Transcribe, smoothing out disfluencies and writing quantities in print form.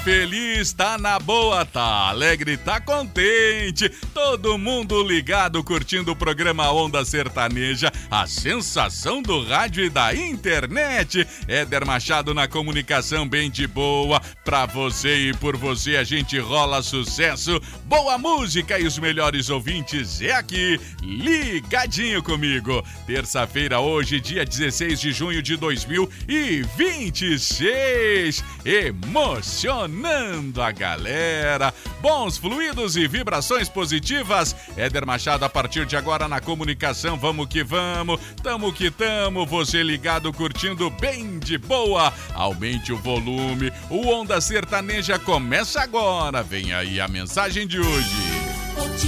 feliz, tá na boa, tá alegre, tá contente. Todo mundo ligado, curtindo o programa Onda Sertaneja, a sensação do rádio e da internet. Éder Machado na comunicação, bem de boa. Pra você e por você a gente rola sucesso, boa música e os melhores ouvintes é aqui, ligadinho comigo. Terça-feira hoje, dia 16 de junho de 2026. Emocionando a galera. Bons fluidos e vibrações positivas. Éder Machado a partir de agora na comunicação. Vamos que vamos, tamo que tamo. Você ligado, curtindo bem de boa. Aumente o volume. O Onda Sertaneja começa agora. Vem aí a mensagem de hoje.